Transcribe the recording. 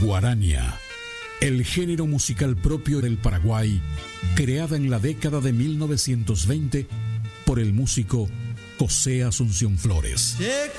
Guarania, el género musical propio del Paraguay, creada en la década de 1920 por el músico José Asunción Flores. Te